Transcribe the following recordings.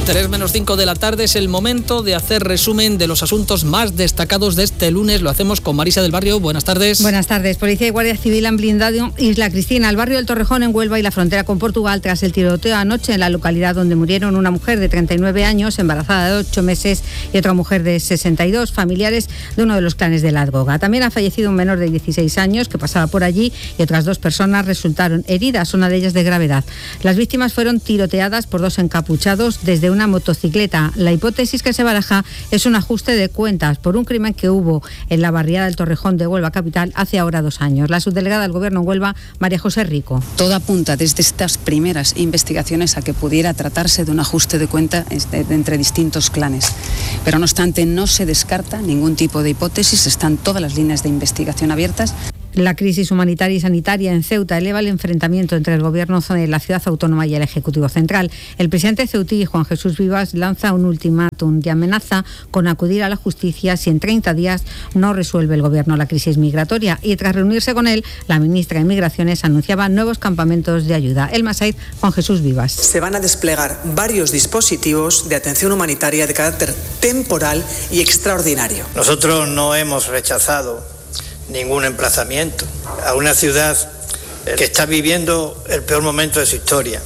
3:05 de la tarde es el momento de hacer resumen de los asuntos más destacados de este lunes. Lo hacemos con Marisa del Barrio. Buenas tardes. Buenas tardes. Policía y Guardia Civil han blindado Isla Cristina, el barrio del Torrejón en Huelva y la frontera con Portugal, tras el tiroteo anoche en la localidad donde murieron una mujer de 39 años, embarazada de 8 meses, y otra mujer de 62, familiares de uno de los clanes de la droga. También ha fallecido un menor de 16 años que pasaba por allí y otras 2 personas resultaron heridas, una de ellas de gravedad. Las víctimas fueron tiroteadas por 2 encapuchados desde una motocicleta. La hipótesis que se baraja es un ajuste de cuentas por un crimen que hubo en la barriada del Torrejón de Huelva capital hace ahora 2 años. La subdelegada del Gobierno en Huelva, María José Rico. Todo apunta desde estas primeras investigaciones a que pudiera tratarse de un ajuste de cuenta entre distintos clanes. Pero no obstante, no se descarta ningún tipo de hipótesis, están todas las líneas de investigación abiertas. La crisis humanitaria y sanitaria en Ceuta eleva el enfrentamiento entre el Gobierno de la ciudad autónoma y el Ejecutivo Central. El presidente ceutí, Juan Jesús Vivas, lanza un ultimátum de amenaza con acudir a la justicia si en 30 días no resuelve el Gobierno la crisis migratoria. Y tras reunirse con él, la ministra de Migraciones anunciaba nuevos campamentos de ayuda. El Masaid, Juan Jesús Vivas. Se van a desplegar varios dispositivos de atención humanitaria de carácter temporal y extraordinario. Nosotros no hemos rechazado ningún emplazamiento a una ciudad que está viviendo el peor momento de su historia.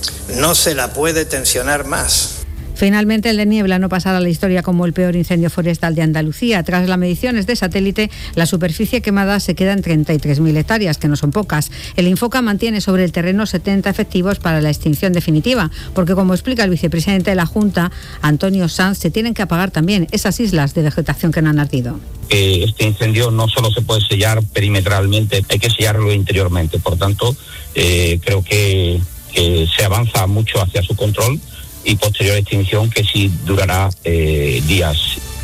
No se la puede tensionar más. Finalmente, el de Niebla no pasará a la historia como el peor incendio forestal de Andalucía. Tras las mediciones de satélite, la superficie quemada se queda en 33.000 hectáreas, que no son pocas. El Infoca mantiene sobre el terreno 70 efectivos para la extinción definitiva, porque, como explica el vicepresidente de la Junta, Antonio Sanz, se tienen que apagar también esas islas de vegetación que no han ardido. Este incendio no solo se puede sellar perimetralmente, hay que sellarlo interiormente. Por tanto, creo que se avanza mucho hacia su control y posterior extinción, que sí durará días.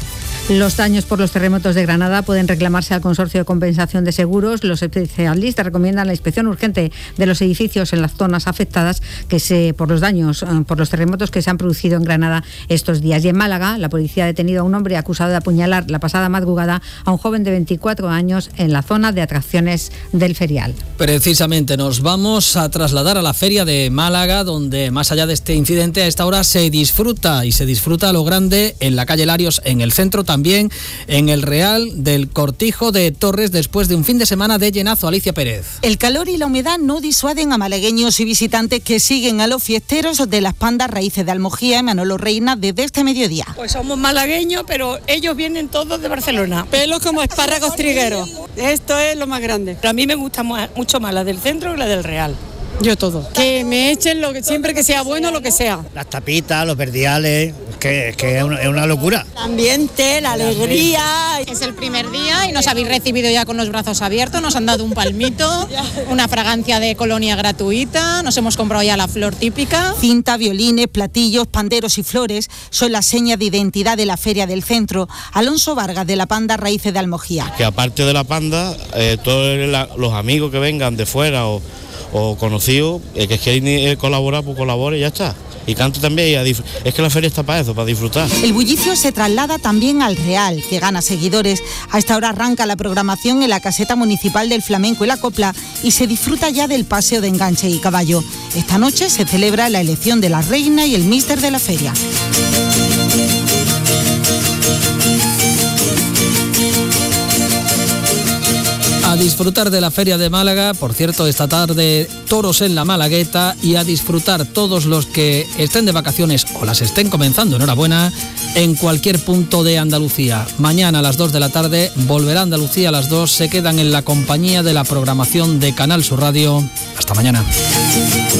Los daños por los terremotos de Granada pueden reclamarse al Consorcio de Compensación de Seguros. Los especialistas recomiendan la inspección urgente de los edificios en las zonas afectadas por los daños por los terremotos que se han producido en Granada estos días. Y en Málaga, la policía ha detenido a un hombre acusado de apuñalar la pasada madrugada a un joven de 24 años en la zona de atracciones del Ferial. Precisamente nos vamos a trasladar a la Feria de Málaga, donde más allá de este incidente, a esta hora se disfruta a lo grande en la calle Larios, en el centro, también en el Real del Cortijo de Torres, después de un fin de semana de llenazo. Alicia Pérez. El calor y la humedad no disuaden a malagueños y visitantes que siguen a los fiesteros de las Pandas Raíces de Almojía y Manolo Reina desde este mediodía. Pues somos malagueños, pero ellos vienen todos de Barcelona. Pelos como espárragos trigueros. Esto es lo más grande. Pero a mí me gusta mucho más la del centro que la del Real. Yo todo. Que me echen siempre que sea bueno, lo que sea. Las tapitas, los verdiales, que es una locura. El ambiente, la alegría. Es el primer día y nos habéis recibido ya con los brazos abiertos, nos han dado un palmito, una fragancia de colonia gratuita, nos hemos comprado ya la flor típica. Cinta, violines, platillos, panderos y flores son las señas de identidad de la Feria del Centro. Alonso Vargas, de la Panda Raíces de Almojía. Que aparte de la panda, todos los amigos que vengan de fuera o conocidos, que quieren colaborar, pues colabore y ya está. Y canto también, es que la feria está para eso, para disfrutar. El bullicio se traslada también al Real, que gana seguidores. A esta hora arranca la programación en la caseta municipal del flamenco y la copla y se disfruta ya del paseo de enganche y caballo. Esta noche se celebra la elección de la reina y el míster de la feria. A disfrutar de la Feria de Málaga, por cierto, esta tarde toros en la Malagueta, y a disfrutar todos los que estén de vacaciones o las estén comenzando, enhorabuena, en cualquier punto de Andalucía. Mañana a las 2 de la tarde volverá a Andalucía a las 2, se quedan en la compañía de la programación de Canal Sur Radio. Hasta mañana.